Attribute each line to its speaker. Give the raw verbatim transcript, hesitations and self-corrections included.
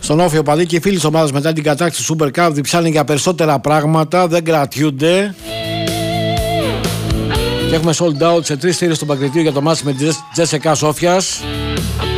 Speaker 1: Στον Όφιο παδί και οι φίλοι της ομάδας μετά την κατάκτηση του Super Cup διψάνε για περισσότερα πράγματα, δεν κρατιούνται. Και έχουμε sold out σε τρεις θύρες στο Παγκριτήριο για το μάτι με τη Τζέσσεκα Σόφιας.